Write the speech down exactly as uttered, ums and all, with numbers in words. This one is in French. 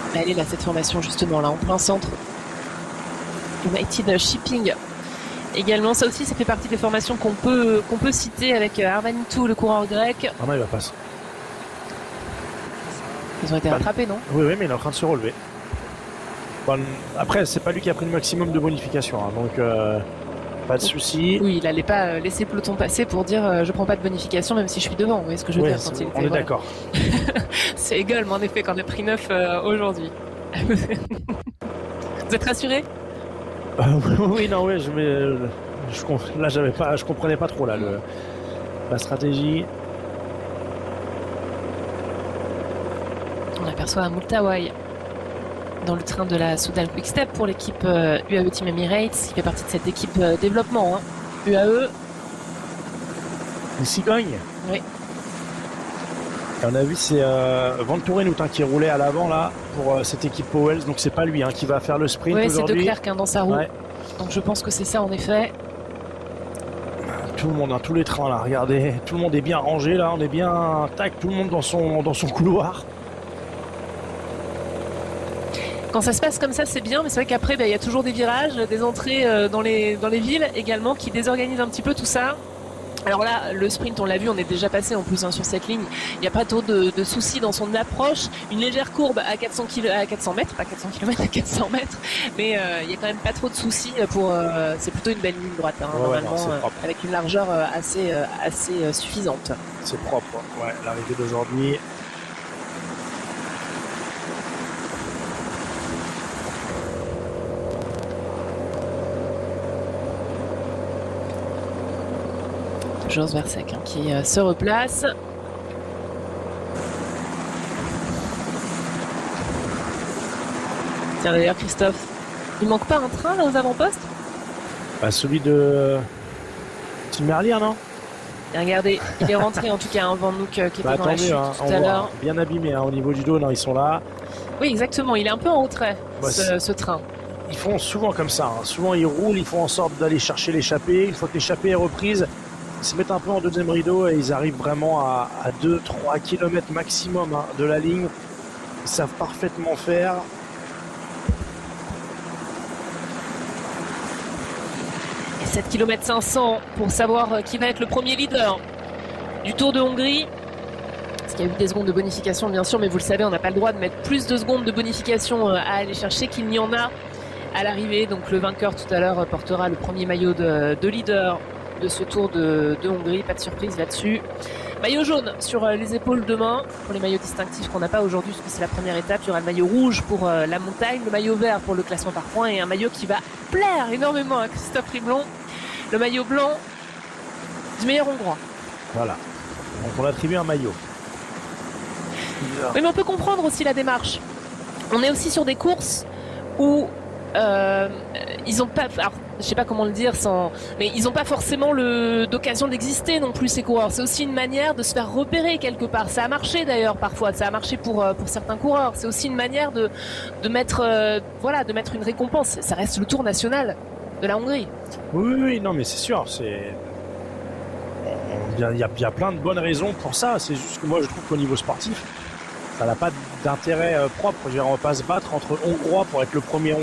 Elle est là, cette formation, justement, là, en plein centre. United Shipping. Également, ça aussi, ça fait partie des formations qu'on peut, qu'on peut citer avec Arvanitou, le coureur grec. Ah non, il va passer. Ils ont été rattrapés, non? Oui, oui, mais il est en train de se relever. Bon, après, c'est pas lui qui a pris le maximum de bonification, hein, donc euh, pas de souci. Oui, il n'allait pas laisser le peloton passer pour dire euh, je prends pas de bonification même si je suis devant. Vous voyez ce que je veux Ouais, dire quand il on était, est voilà. d'accord. C'est égal, mais en effet, qu'on a pris neuf euh, aujourd'hui. Vous êtes rassurés? Euh, oui, non, oui, je mets, je, là, j'avais pas, je comprenais pas trop là le, la stratégie. On aperçoit un Multawai dans le train de la Soudal Quick-Step pour l'équipe euh, U A E Team Emirates. Il fait partie de cette équipe euh, développement. Hein. U A E. Les cigognes. Oui. Et on a vu c'est euh, Venturini hein, qui roulait à l'avant là pour euh, cette équipe Powells, donc c'est pas lui hein, qui va faire le sprint oui, aujourd'hui. Oui, c'est De Klerk hein, dans sa roue. Ouais. Donc je pense que c'est ça en effet. Tout le monde, hein, tous les trains là, regardez, tout le monde est bien rangé là, on est bien tac, tout le monde dans son dans son couloir. Quand ça se passe comme ça, c'est bien, mais c'est vrai qu'après, il bah, y a toujours des virages, des entrées euh, dans les dans les villes également qui désorganisent un petit peu tout ça. Alors là, le sprint, on l'a vu, on est déjà passé en plus hein, sur cette ligne. Il n'y a pas trop de, de soucis dans son approche. Une légère courbe à quatre cents, à quatre cents mètres, pas quatre cents kilomètres, à quatre cents mètres. Mais euh, il n'y a quand même pas trop de soucis pour. Euh, c'est plutôt une belle ligne droite, hein, ouais, normalement, ouais, non, euh, avec une largeur euh, assez, euh, assez euh, suffisante. C'est propre, ouais, l'arrivée d'aujourd'hui. Georges Versec hein, qui euh, se replace. Tiens d'ailleurs Christophe, il manque pas un train là aux avant-postes? Bah, celui de Tim Merlier, non? Et regardez, il est rentré en tout cas un Van Nook euh, qui était bah, dans la chute hein, tout à l'heure. Bien abîmé hein, au niveau du dos, non, ils sont là. Oui exactement, il est un peu en retrait bah, ce, ce train. Ils font souvent comme ça, hein. Souvent ils roulent, ils font en sorte d'aller chercher l'échappée. Une fois que l'échappée est reprise, ils se mettent un peu en deuxième rideau et ils arrivent vraiment à, à deux à trois kilomètres maximum hein, de la ligne. Ils savent parfaitement faire. Et sept kilomètres cinq cents pour savoir qui va être le premier leader du Tour de Hongrie. Parce qu'il y a eu des secondes de bonification bien sûr, mais vous le savez, on n'a pas le droit de mettre plus de secondes de bonification à aller chercher qu'il n'y en a à l'arrivée. Donc le vainqueur tout à l'heure portera le premier maillot de, de leader de ce Tour de, de Hongrie, pas de surprise là-dessus. Maillot jaune sur les épaules demain, pour les maillots distinctifs qu'on n'a pas aujourd'hui, parce que c'est la première étape. Il y aura le maillot rouge pour la montagne, le maillot vert pour le classement par points, et un maillot qui va plaire énormément à Christophe Riblon, le maillot blanc du meilleur hongrois. Voilà, donc on attribue un maillot. Oui, mais on peut comprendre aussi la démarche. On est aussi sur des courses où euh, ils ont pas... Alors, je sais pas comment le dire sans, mais ils n'ont pas forcément le d'occasion d'exister non plus ces coureurs. C'est aussi une manière de se faire repérer quelque part. Ça a marché d'ailleurs parfois. Ça a marché pour pour certains coureurs. C'est aussi une manière de de mettre euh, voilà de mettre une récompense. Ça reste le Tour national de la Hongrie. Oui, oui, oui non mais c'est sûr. C'est il y a, il y a, il y a plein de bonnes raisons pour ça. C'est juste que moi je trouve qu'au niveau sportif, ça n'a pas d'intérêt propre. Je veux dire, on va pas se battre entre Hongrois pour être le premier